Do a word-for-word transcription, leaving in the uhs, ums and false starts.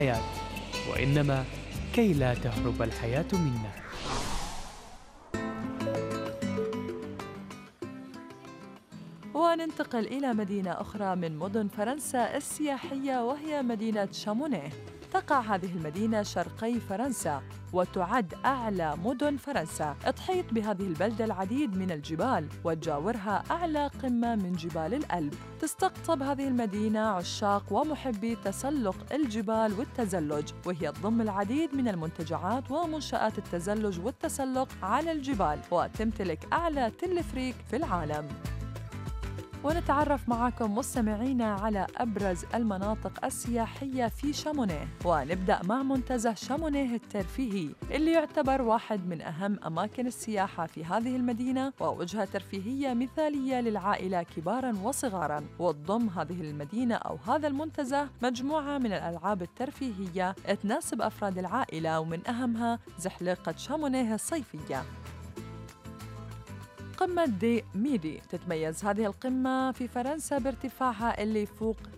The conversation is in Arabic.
الحياة، وإنما كي لا تهرب الحياة منا. وننتقل إلى مدينة أخرى من مدن فرنسا السياحية، وهي مدينة شامونيه. تقع هذه المدينة شرقي فرنسا، وتعد أعلى مدن فرنسا. تحيط بهذه البلدة العديد من الجبال، وتجاورها أعلى قمة من جبال الألب. تستقطب هذه المدينة عشاق ومحبي تسلق الجبال والتزلج، وهي تضم العديد من المنتجعات ومنشآت التزلج والتسلق على الجبال، وتمتلك أعلى تلفريك في العالم. ونتعرف معكم مستمعينا على أبرز المناطق السياحية في شامونيه، ونبدأ مع منتزه شامونيه الترفيهي، اللي يعتبر واحد من أهم أماكن السياحة في هذه المدينة، ووجهة ترفيهية مثالية للعائلة كباراً وصغاراً. وتضم هذه المدينة أو هذا المنتزه مجموعة من الألعاب الترفيهية تناسب أفراد العائلة، ومن أهمها زحليقة شامونيه الصيفية. قمة دي ميدي، تتميز هذه القمة في فرنسا بارتفاعها اللي يفوق